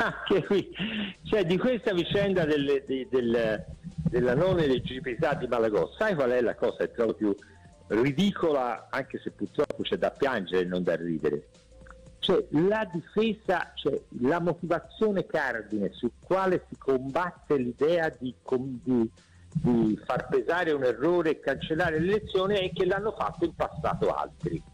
anche qui, cioè di questa vicenda della non eleggibilità di Malagò, sai qual è la cosa che trovo più ridicola, anche se purtroppo c'è da piangere e non da ridere? Cioè la difesa, cioè la motivazione cardine su quale si combatte l'idea di far pesare un errore e cancellare l'elezione è che l'hanno fatto in passato altri.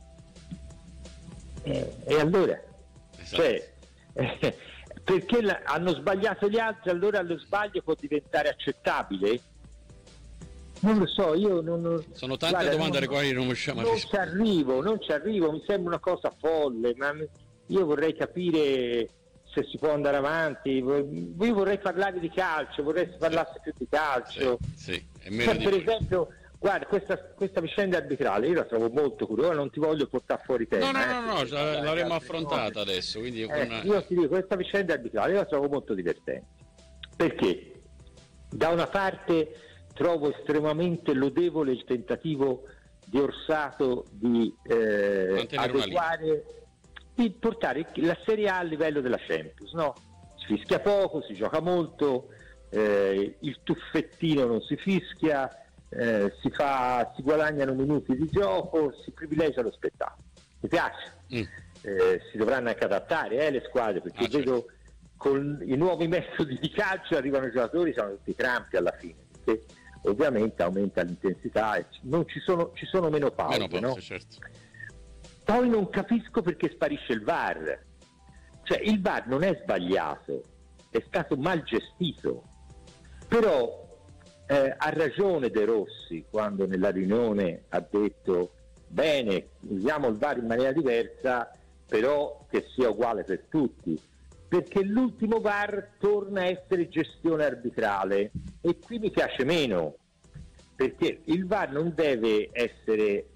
E allora? Esatto. Cioè, perché hanno sbagliato gli altri, allora lo sbaglio può diventare accettabile? Non lo so, io non... Sono tante domande alle quali non riusciamo a rispondere. Non ci arrivo, mi sembra una cosa folle, ma io vorrei capire se si può andare avanti. Io vorrei parlare di calcio, vorrei che si parlasse più di calcio. Sì, è meno per esempio, guarda, questa vicenda arbitrale io la trovo molto curiosa, non ti voglio portare fuori tema. No, l'avremo affrontata adesso. Quindi io ti dico, questa vicenda arbitrale io la trovo molto divertente. Perché? Da una parte trovo estremamente lodevole il tentativo di Orsato di adeguare, di portare la Serie A livello della Champions, no? Si fischia poco, si gioca molto, il tuffettino non si fischia, si guadagnano minuti di gioco, si privilegia lo spettacolo. Mi piace? Si dovranno anche adattare le squadre, perché vedo con i nuovi metodi di calcio arrivano i giocatori, sono tutti crampi alla fine, perché ovviamente aumenta l'intensità e ci sono meno pause, no? Certo. Poi non capisco perché sparisce il VAR. Cioè il VAR non è sbagliato, è stato mal gestito, però ha ragione De Rossi quando nella riunione ha detto bene, usiamo il VAR in maniera diversa, però che sia uguale per tutti, perché l'ultimo VAR torna a essere gestione arbitrale e qui mi piace meno, perché il VAR non deve essere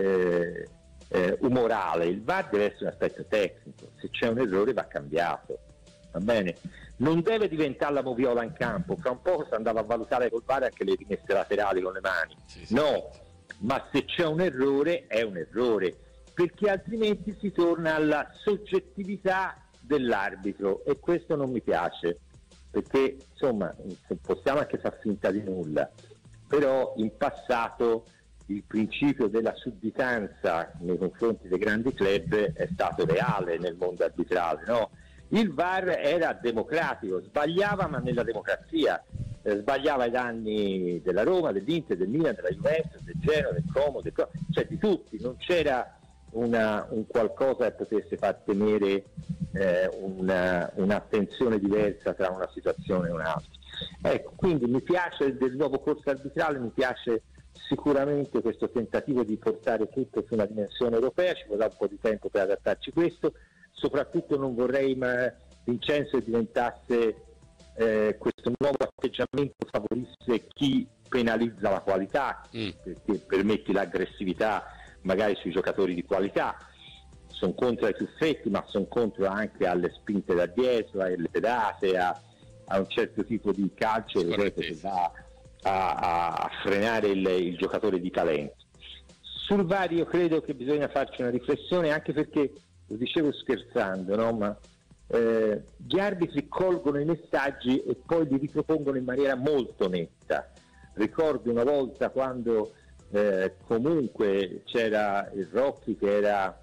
umorale, il VAR deve essere un aspetto tecnico, se c'è un errore va cambiato, va bene? Non deve diventare la moviola in campo, fra un po' si andava a valutare col VAR anche le rimesse laterali con le mani, no, ma se c'è un errore è un errore, perché altrimenti si torna alla soggettività dell'arbitro e questo non mi piace, perché insomma possiamo anche far finta di nulla, però in passato il principio della sudditanza nei confronti dei grandi club è stato reale nel mondo arbitrale, no? Il VAR era democratico, sbagliava ma nella democrazia, sbagliava ai danni della Roma, dell'Inter, del Milan, della Juventus, del Genoa, del Como, cioè di tutti, non c'era un qualcosa che potesse far temere un'attenzione diversa tra una situazione e un'altra. Ecco, quindi mi piace del nuovo corso arbitrale, mi piace sicuramente questo tentativo di portare tutto su una dimensione europea, ci vorrà un po' di tempo per adattarci questo, soprattutto non vorrei Vincenzo diventasse questo nuovo atteggiamento favorisse chi penalizza la qualità, perché permetti l'aggressività magari sui giocatori di qualità. Sono contro ai tuffetti, ma sono contro anche alle spinte da dietro, alle pedate, a un certo tipo di calcio che va a frenare il giocatore di talento. Sul VAR io credo che bisogna farci una riflessione, anche perché, lo dicevo scherzando, no? Ma gli arbitri colgono i messaggi e poi li ripropongono in maniera molto netta. Ricordo una volta quando comunque c'era il Rocchi che era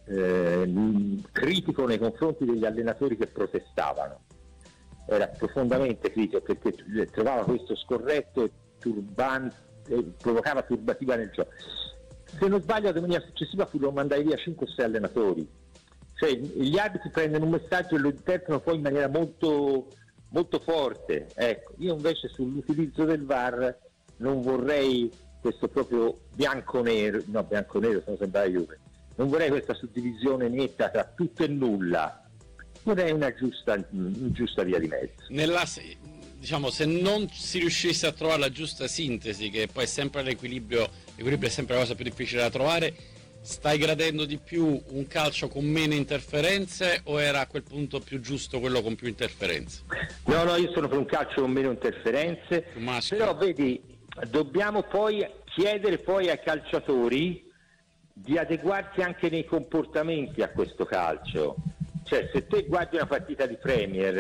critico nei confronti degli allenatori che protestavano, era profondamente critico perché trovava questo scorretto e turbante, provocava turbativa nel gioco. Se non sbaglio la domenica successiva furono mandare via 5 o 6 allenatori, cioè gli arbitri prendono un messaggio e lo interpretano poi in maniera molto, molto forte. Ecco, io invece sull'utilizzo del VAR non vorrei questo proprio bianco-nero, sono sempre la Juve, non vorrei questa suddivisione netta tra tutto e nulla, vorrei una giusta via di mezzo. Diciamo, se non si riuscisse a trovare la giusta sintesi, che poi è sempre l'equilibrio è sempre la cosa più difficile da trovare, stai gradendo di più un calcio con meno interferenze o era a quel punto più giusto quello con più interferenze? No, io sono per un calcio con meno interferenze, però vedi, dobbiamo poi chiedere poi ai calciatori di adeguarsi anche nei comportamenti a questo calcio. Cioè, se te guardi una partita di Premier